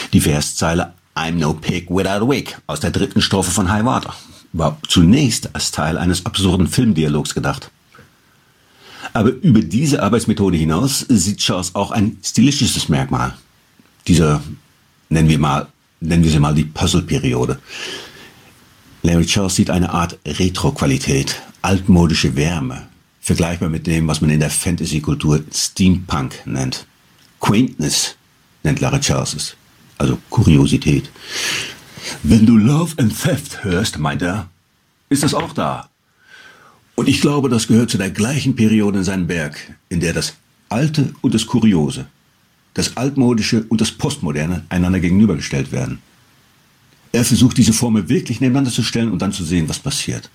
Die Verszeile I'm no pig without a wig aus der 3. Strophe von High Water war zunächst als Teil eines absurden Filmdialogs gedacht. Aber über diese Arbeitsmethode hinaus sieht Charles auch ein stilistisches Merkmal dieser, nennen wir sie mal die Puzzle-Periode. Larry Charles sieht eine Art Retro-Qualität, altmodische Wärme, vergleichbar mit dem, was man in der Fantasy-Kultur Steampunk nennt. Quaintness nennt Larry Charles es, also Kuriosität. Wenn du Love and Theft hörst, meint er, ist das auch da. Und ich glaube, das gehört zu der gleichen Periode in seinem Werk, in der das Alte und das Kuriose, das Altmodische und das Postmoderne einander gegenübergestellt werden. Er versucht, diese Formel wirklich nebeneinander zu stellen und dann zu sehen, was passiert.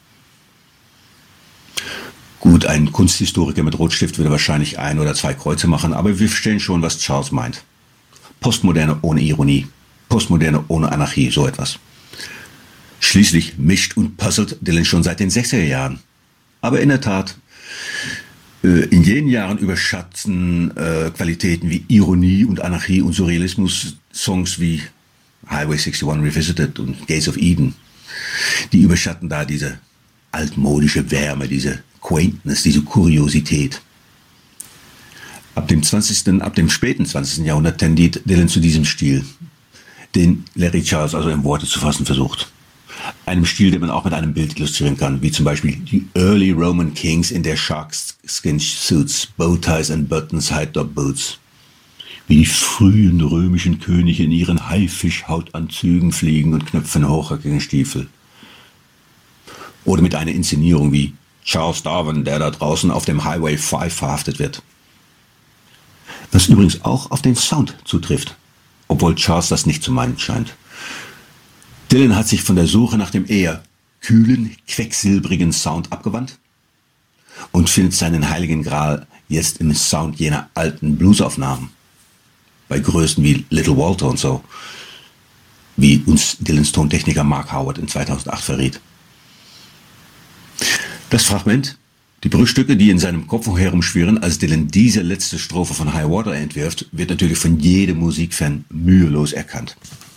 Gut, ein Kunsthistoriker mit Rotstift würde wahrscheinlich 1 oder 2 Kreuze machen, aber wir verstehen schon, was Charles meint. Postmoderne ohne Ironie, Postmoderne ohne Anarchie, so etwas. Schließlich mischt und puzzelt Dylan schon seit den 60er Jahren. Aber in der Tat, in jenen Jahren überschatten Qualitäten wie Ironie und Anarchie und Surrealismus Songs wie Highway 61 Revisited und Gates of Eden. Die überschatten da diese altmodische Wärme, diese Quaintness, diese Kuriosität. Ab dem späten 20. Jahrhundert tendiert Dylan zu diesem Stil, den Larry Charles also in Worte zu fassen versucht. Einem Stil, den man auch mit einem Bild illustrieren kann, wie zum Beispiel die Early Roman Kings in their Sharkskin Suits, Bowties and Buttons, High-Top Boots. Wie die frühen römischen Könige in ihren Haifischhautanzügen fliegen und knöpfen hochhackigen Stiefel. Oder mit einer Inszenierung wie Charles Darwin, der da draußen auf dem Highway 5 verhaftet wird. Was übrigens auch auf den Sound zutrifft, obwohl Charles das nicht zu meinen scheint. Dylan hat sich von der Suche nach dem eher kühlen, quecksilbrigen Sound abgewandt und findet seinen heiligen Gral jetzt im Sound jener alten Bluesaufnahmen. Bei Größen wie Little Walter und so, wie uns Dylans Tontechniker Mark Howard in 2008 verriet. Das Fragment, die Bruchstücke, die in seinem Kopf herumschwirren, als Dylan diese letzte Strophe von High Water entwirft, wird natürlich von jedem Musikfan mühelos erkannt.